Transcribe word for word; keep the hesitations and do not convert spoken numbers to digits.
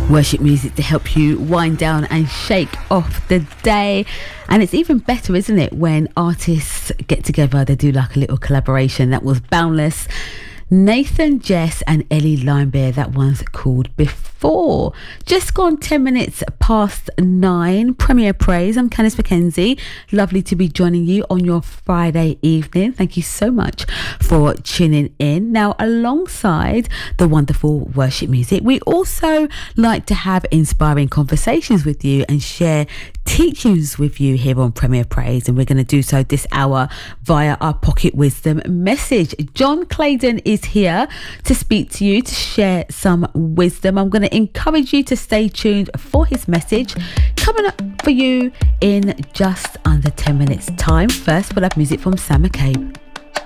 Worship music to help you wind down and shake off the day. And it's even better, isn't it, when artists get together, they do like a little collaboration. That was Boundless, Nathan Jess and Ellie Limebear. That one's called Before. Just gone ten minutes past nine. Premier Praise. I'm Candice McKenzie. Lovely to be joining you on your Friday evening. Thank you so much for tuning in. Now, alongside the wonderful worship music, we also like to have inspiring conversations with you and share teachings with you here on Premier Praise, and we're going to do so this hour via our Pocket Wisdom message. John Claydon is here to speak to you, to share some wisdom. I'm going to encourage you to stay tuned for his message coming up for you in just under ten minutes time. First, we'll have music from Sam McCabe.